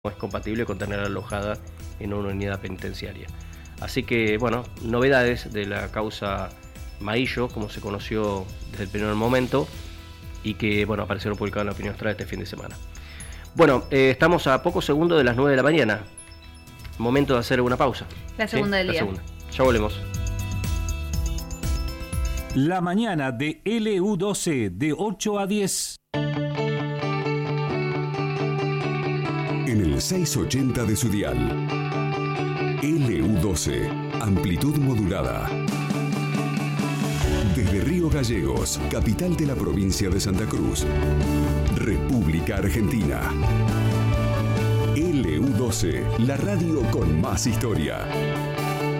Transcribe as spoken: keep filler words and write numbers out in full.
es compatible con tener alojada en una unidad penitenciaria. Así que, bueno, novedades de la causa Maillo, como se conoció desde el primer momento, y que, bueno, aparecieron publicadas en la Opinión Austral este fin de semana. Bueno, eh, estamos a pocos segundos de las nueve de la mañana. Momento de hacer una pausa. La segunda ¿Sí? del día. La segunda. Ya volvemos. La mañana de L U doce, de ocho a diez. En el seiscientos ochenta de su dial. L U doce, amplitud modulada. Desde Río Gallegos, capital de la provincia de Santa Cruz, República Argentina. L U doce, la radio con más historia.